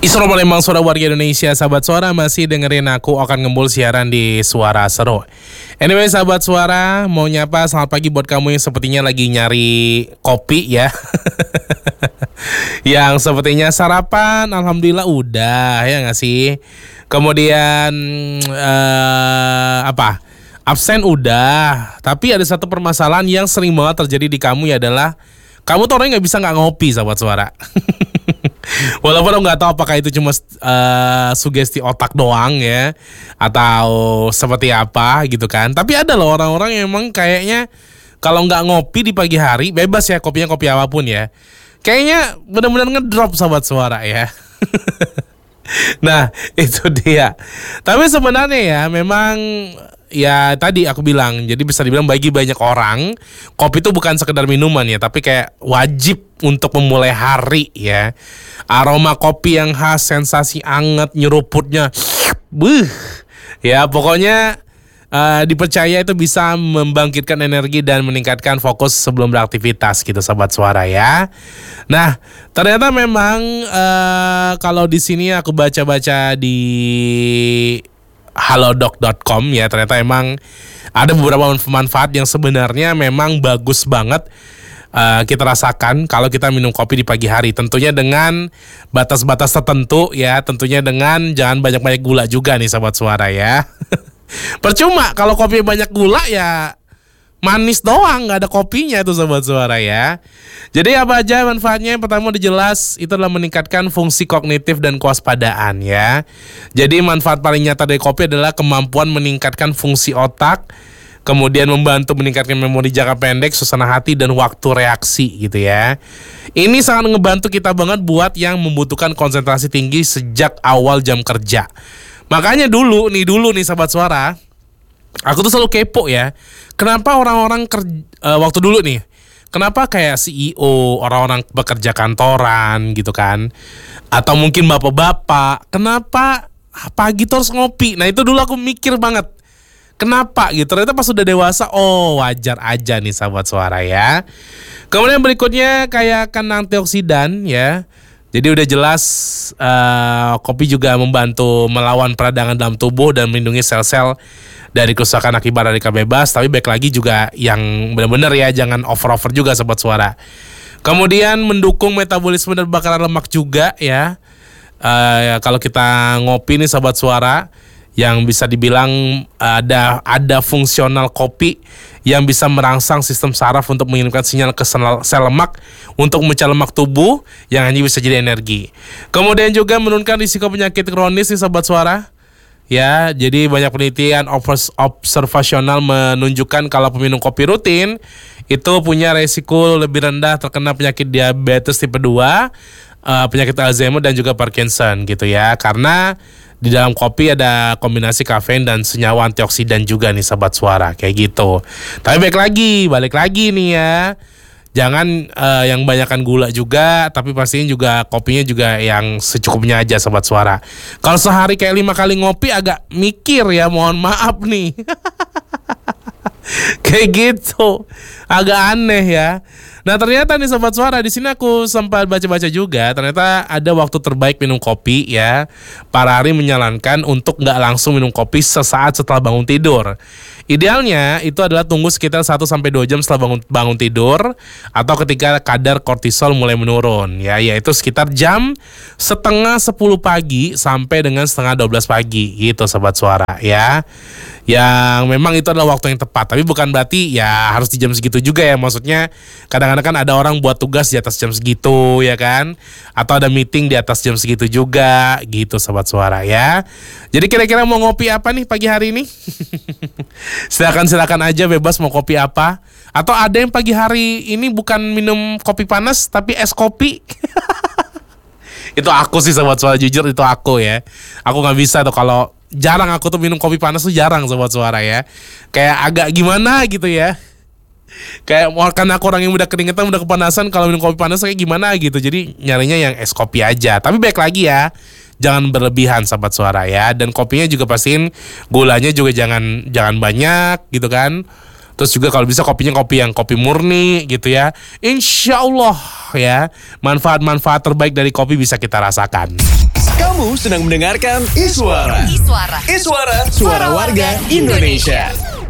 Isro Palembang, suara warga Indonesia. Sahabat Suara masih dengerin aku akan ngembul siaran di Suara Seru. Anyway, sahabat Suara, mau nyapa selamat pagi buat kamu yang sepertinya lagi nyari kopi ya. Yang sepertinya sarapan, alhamdulillah udah ya nggak sih. Kemudian absen udah. Tapi ada satu permasalahan yang sering banget terjadi di kamu ya adalah kamu tuh orangnya nggak ngopi, sahabat Suara. Walaupun aku nggak tahu apakah itu cuma sugesti otak doang ya, atau seperti apa gitu kan. Tapi ada loh orang-orang yang emang kayaknya kalau nggak ngopi di pagi hari, bebas ya kopinya kopi apapun ya, kayaknya benar-benar ngedrop, sahabat Suara ya. Nah itu dia. Tapi sebenarnya ya memang ya tadi aku bilang, jadi bisa dibilang bagi banyak orang kopi itu bukan sekedar minuman ya, tapi kayak wajib untuk memulai hari ya. Aroma kopi yang khas, sensasi anget, nyeruputnya, ya pokoknya dipercaya itu bisa membangkitkan energi dan meningkatkan fokus sebelum beraktivitas gitu, sahabat Suara ya. Nah ternyata memang kalau di sini aku baca-baca di halodoc.com ya, ternyata emang ada beberapa manfaat yang sebenarnya memang bagus banget kita rasakan kalau kita minum kopi di pagi hari. Tentunya dengan batas-batas tertentu ya, tentunya dengan jangan banyak-banyak gula juga nih, sahabat Suara ya. Percuma kalau kopi banyak gula ya manis doang, nggak ada kopinya tuh, sahabat Suara ya. Jadi apa aja manfaatnya? Yang pertama udah jelas, itu adalah meningkatkan fungsi kognitif dan kewaspadaan ya. Jadi manfaat paling nyata dari kopi adalah kemampuan meningkatkan fungsi otak, kemudian membantu meningkatkan memori jangka pendek, suasana hati, dan waktu reaksi gitu ya. Ini sangat ngebantu kita banget buat yang membutuhkan konsentrasi tinggi sejak awal jam kerja. Makanya dulu nih sahabat Suara, aku tuh selalu kepo ya, kenapa orang-orang waktu dulu nih, kenapa kayak CEO, orang-orang bekerja kantoran gitu kan, atau mungkin bapak-bapak, kenapa pagi terus ngopi? Nah itu dulu aku mikir banget, kenapa gitu. Ternyata pas sudah dewasa, oh wajar aja nih, sahabat Suara ya. Kemudian berikutnya kayak kan antioksidan ya. Jadi udah jelas kopi juga membantu melawan peradangan dalam tubuh dan melindungi sel-sel dari kerusakan akibat radikal bebas. Tapi baik lagi juga yang benar-benar ya, jangan over-over juga, sobat Suara. Kemudian mendukung metabolisme dan bakaran lemak juga ya. Kalau kita ngopi nih, sahabat Suara, yang bisa dibilang ada fungsional kopi yang bisa merangsang sistem saraf untuk mengirimkan sinyal ke sel lemak untuk memecah lemak tubuh yang hanya bisa jadi energi. Kemudian juga menurunkan risiko penyakit kronis nih, sahabat Suara. Ya, jadi banyak penelitian observasional menunjukkan kalau peminum kopi rutin itu punya resiko lebih rendah terkena penyakit diabetes tipe 2, penyakit Alzheimer, dan juga Parkinson gitu ya. Karena di dalam kopi ada kombinasi kafein dan senyawa antioksidan juga nih, sahabat Suara, kayak gitu. Tapi balik lagi nih ya, jangan yang banyakkan gula juga, tapi pastiin juga kopinya juga yang secukupnya aja, sahabat Suara. Kalau sehari kayak 5 kali ngopi agak mikir ya, mohon maaf nih. Kayak gitu, agak aneh ya. Nah ternyata nih, sahabat Suara, di sini aku sempat baca-baca juga, ternyata ada waktu terbaik minum kopi ya. Para ahli menyarankan untuk nggak langsung minum kopi sesaat setelah bangun tidur. Idealnya itu adalah tunggu sekitar 1-2 jam setelah bangun tidur, atau ketika kadar kortisol mulai menurun ya, yaitu sekitar jam 9:30 pagi sampai dengan 11:30 pagi gitu, sahabat Suara ya. Yang memang itu adalah waktu yang tepat, tapi bukan berarti ya harus di jam segitu juga ya. Maksudnya kadang-kadang kan ada orang buat tugas di atas jam segitu ya kan, atau ada meeting di atas jam segitu juga gitu, sahabat Suara ya. Jadi kira-kira mau ngopi apa nih pagi hari ini? Silakan aja, bebas mau kopi apa. Atau ada yang pagi hari ini bukan minum kopi panas tapi es kopi. Itu aku sih, sahabat Suara, jujur itu aku ya. Aku nggak bisa tuh, kalau jarang aku tuh minum kopi panas tuh, jarang, sahabat Suara ya. Kayak agak gimana gitu ya. Kayak karena aku orang yang udah keringetan, udah kepanasan, kalau minum kopi panas kayak gimana gitu. Jadi nyarinya yang es kopi aja. Tapi baik lagi ya, jangan berlebihan, sahabat Suara ya. Dan kopinya juga pastiin gulanya juga jangan banyak gitu kan. Terus juga kalau bisa kopinya kopi murni gitu ya. Insya Allah ya, manfaat-manfaat terbaik dari kopi bisa kita rasakan. Kamu sedang mendengarkan Iswara. Iswara, suara warga Indonesia.